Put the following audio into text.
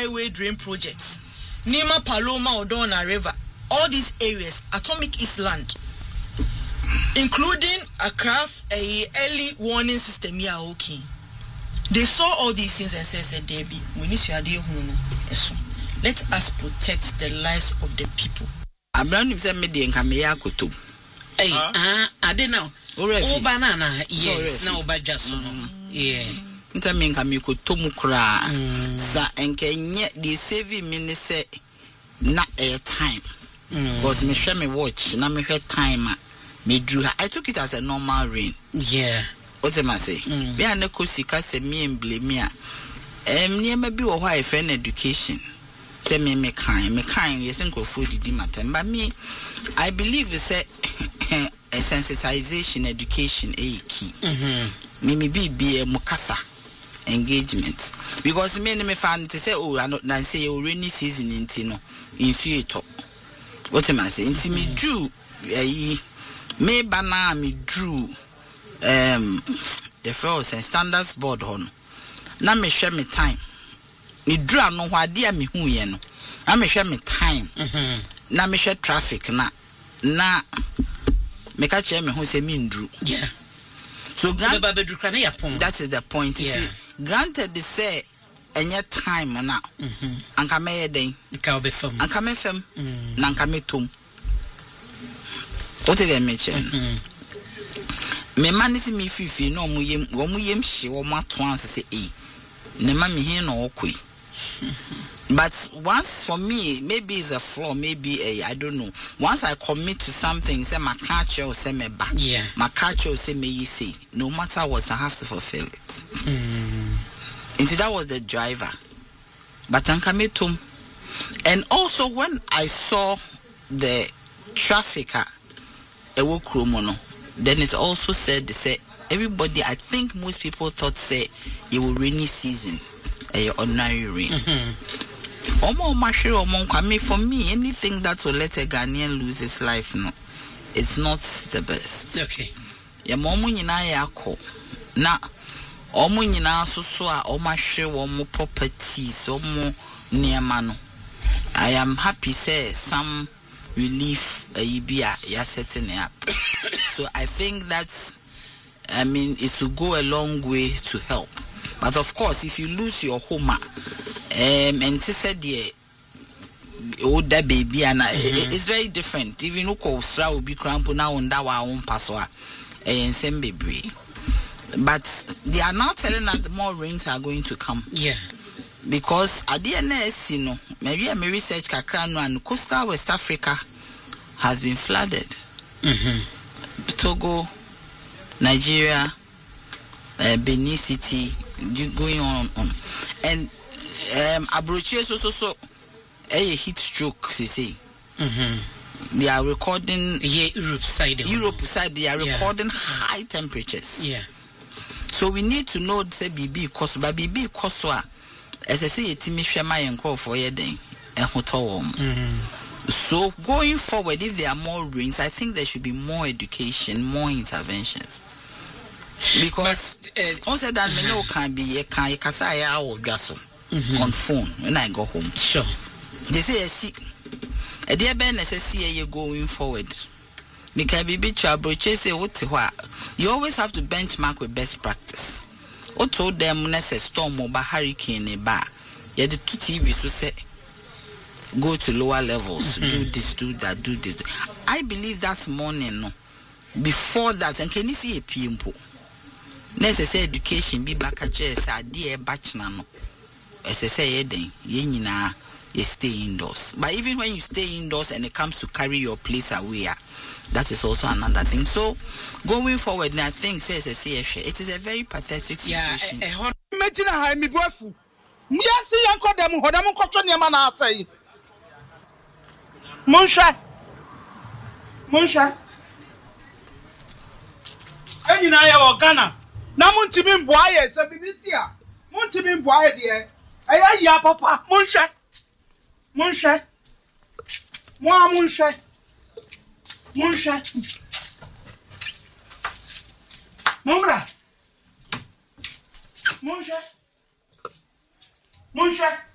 highway drain projects. Nima, Paloma, Odona River. All these areas, Atomic East land, including a early warning system. Yeah, okay. They saw all these things and said, Debbie, we need to let us protect the lives of the people. I'm not even media Kamea Kutu. Hey, I didn't know. Oh, banana, yes, no, but just yeah. Ntamin Kamiko Tomukra, sa and can yet the saving minister not a time. Because me share me watch, na me time me drew. I took it as a normal rain. Yeah. What am I say? We are not kusika se me and blame me. Near maybe or why friend education. Tell me kind, yes, and go food the matter. But me, I believe it's a sensitization education a key. Maybe be a mukasa engagement. Because many me find to say, oh, I not say rainy season in Tino in theater. What am I saying? Inti me drew me bana me drew the first and standards board on. Na me share me time. Me drew no what dear me who ye no. Na me share me time. Na me share traffic na me catch me who say me drew. Yeah. So that is the point. Yeah. Granted they say any time now. Anka me den. Anka be fam. Anka me fam. Na anka me tum. What did I mention? Me man is me fifi no mu yem hye wo matwan say eh. Ne ma me hin no okoi. But once for me, maybe it's a flaw, maybe I don't know. Once I commit to something, say my catch or say me back. Yeah. My catch or say me you say. No matter what, I have to fulfill it. And that was the driver. But I'm coming to. And also when I saw the trafficker, then it also said, they say, everybody, I think most people thought, say, it will rainy season. Ordinary rain. For me, anything that will let a Ghanaian lose his life, no, it's not the best. Okay. Ya momu nyina yako na omu nyina so a omahwe wo properties omu niema no. I am happy say some relief ya setting up. So I think that's, I mean, it will go a long way to help. But of course, if you lose your home, and to say the older baby, and it's very different. Even Ukosra will be cramp now on that own password, and same baby. But they are now telling us more rains are going to come. Yeah. Because at the NS, you know, maybe my research Kakrano and coastal West Africa has been flooded. Togo, Nigeria, Benin City, going on. And Abrochie so a heat stroke, they say. They are recording Europe side. They are recording high temperatures. Yeah. So we need to know say BB cost, but BB cost as I say itimi hwema yenko for yeden ehotowom. So going forward, if there are more rains, I think there should be more education, more interventions. Because also that me know can be can kasaya or gaso on phone when I go home. Sure. They say a dear Ben SSC you going forward. Because BB Chabroche say what you always have to benchmark with best practice. What told them when storm or hurricane a bar. Yeah, the two TV so say go to lower levels, do this, do that, do this. I believe that's morning no. Before that, and can you see a PMPO? Necessary education be back at chess, a dear bachelor no. As I say, yenina, you stay indoors. But even when you stay indoors and it comes to carry your place away, that is also another thing. So going forward, I think says it is a very pathetic situation. Imagine how me boyfriend. Me see yanko dem ho dem nkotwo ne ma na atai. Monsha. Enyina ye o Ghana. Na muntimi mboaye se bibisi a. Muntimi mboaye de. Aya ya papa. Monsha. Monsha. Monsha.